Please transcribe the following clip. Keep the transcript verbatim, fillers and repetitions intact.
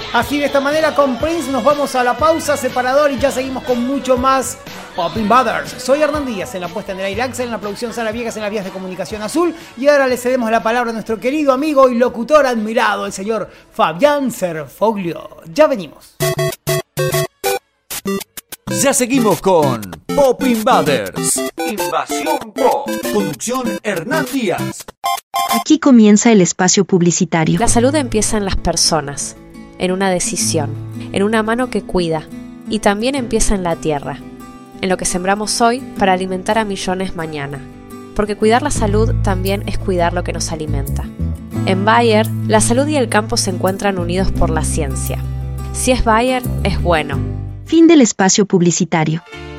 Así de esta manera con Prince nos vamos a la pausa, separador, y ya seguimos con mucho más Popping Brothers. Soy Hernán Díaz, en la puesta en el aire Axel, en la producción Sara Viegas, en las vías de comunicación Azul, y ahora le cedemos la palabra a nuestro querido amigo y locutor admirado, el señor Fabián Serfoglio. Ya venimos. Ya seguimos con Popping Brothers. Invasión Pop. Conducción Hernán Díaz. Aquí comienza el espacio publicitario. La salud empieza en las personas, en una decisión, en una mano que cuida, y también empieza en la tierra, en lo que sembramos hoy para alimentar a millones mañana, porque cuidar la salud también es cuidar lo que nos alimenta. En Bayer, la salud y el campo se encuentran unidos por la ciencia. Si es Bayer, es bueno. Fin del espacio publicitario.